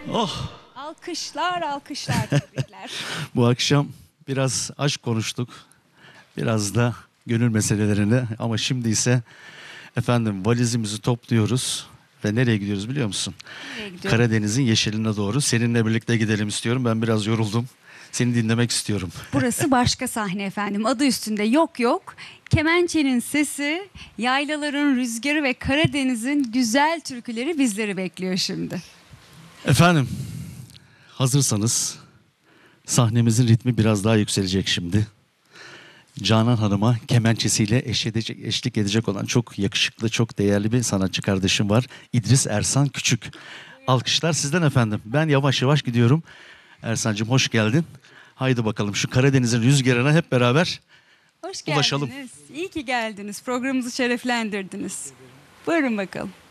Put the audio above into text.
Oh, Alkışlar, alkışlar, tebrikler. bu akşam biraz aşk konuştuk. Biraz da gönül meselelerini ama şimdi ise efendim valizimizi topluyoruz ve nereye gidiyoruz biliyor musun? Nereye gidiyorum? Karadeniz'in yeşiline doğru. Seninle birlikte gidelim istiyorum. Ben biraz yoruldum. Seni dinlemek istiyorum. Burası başka sahne efendim. Adı üstünde yok yok. Kemençenin sesi, yaylaların rüzgarı ve Karadeniz'in güzel türküleri bizleri bekliyor şimdi. Efendim, hazırsanız sahnemizin ritmi biraz daha yükselecek şimdi. Canan Hanım'a kemençesiyle eşlik edecek olan çok yakışıklı, çok değerli bir sanatçı kardeşim var. İdris Ersan Küçük. Alkışlar sizden efendim. Ben yavaş yavaş gidiyorum. Ersancığım hoş geldin. Haydi bakalım şu Karadeniz'in rüzgarına hep beraber Hoş ulaşalım. geldiniz. İyi ki geldiniz. Programımızı şereflendirdiniz. Buyurun bakalım.